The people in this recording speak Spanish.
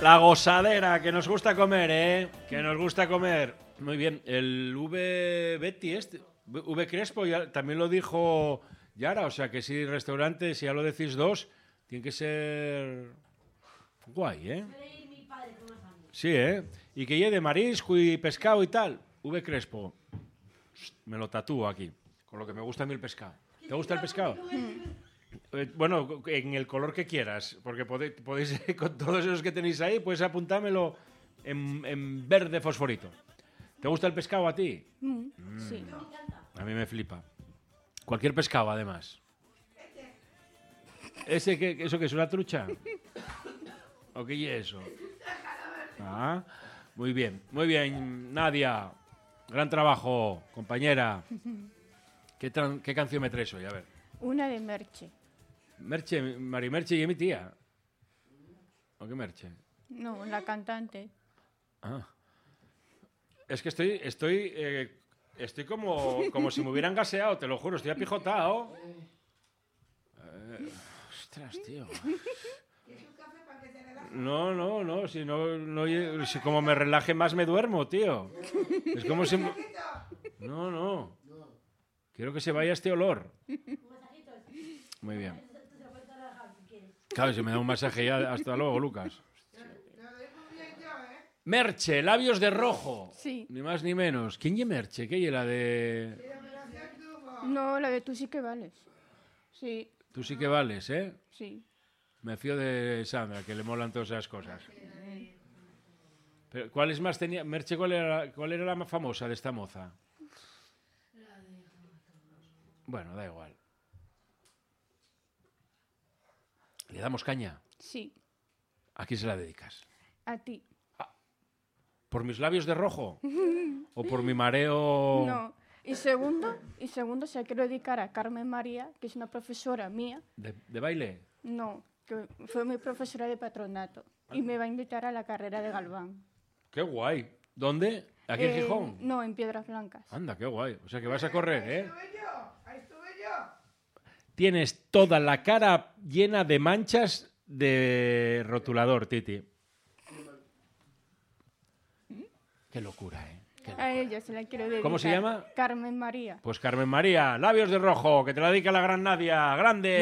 La gozadera, que nos gusta comer, ¿eh? Que nos gusta comer. Muy bien. El V Betty V Crespo ya, también lo dijo Yara, o sea que si restaurante, si ya lo decís dos, tiene que ser guay, ¿eh? Sí, ¿eh? Y que lleve de marisco y pescado y tal. V Crespo. Me lo tatúo aquí, con lo que me gusta a mí el pescado. ¿Te gusta el pescado? Bueno, en el color que quieras, porque podéis con todos esos que tenéis ahí, puedes apuntármelo en verde fosforito. ¿Te gusta el pescado a ti? Sí. A mí me flipa. Cualquier pescado, además. ¿Eso qué es, una trucha? ¿O qué es eso? Ah, muy bien, Nadia. Gran trabajo, compañera. ¿Qué canción me traes hoy? A ver. Una de Merche. Merche, Mari Merche y mi tía. ¿O qué Merche? No, la cantante. Ah. Es que estoy como si me hubieran gaseado, te lo juro, estoy apijotado. Ostras, tío. No, si como me relaje más me duermo, tío. Es como si... No. Quiero que se vaya este olor. Muy bien. Claro, si me da un masaje ya, hasta luego, Lucas. Merche, labios de rojo. Sí. Ni más ni menos. ¿Quién es Merche? ¿Qué es la de...? No, la de Tú sí que vales. Sí. Tú sí que vales, ¿eh? Sí. Me fío de Sandra, que le molan todas esas cosas. Pero, ¿cuáles más tenía? Merche, ¿cuál era la más famosa de esta moza? Bueno, da igual. ¿Le damos caña? Sí. ¿A quién se la dedicas? A ti. ¿Por mis labios de rojo? ¿O por mi mareo? No. Y segundo se la quiero dedicar a Carmen María, que es una profesora mía. ¿De baile? No, que fue mi profesora de patronato. Y me va a invitar a la carrera de Galván. ¡Qué guay! ¿Dónde? ¿Aquí en Gijón? No, en Piedras Blancas. Anda, qué guay. O sea que vas a correr, ¿eh? Ahí estuve yo. Tienes toda la cara llena de manchas de rotulador, Titi. Qué locura, ¿eh? Qué locura. A ella se la quiero dedicar. ¿Cómo se llama? Carmen María. Pues Carmen María, labios de rojo, que te la dedica la gran Nadia. ¡Grande!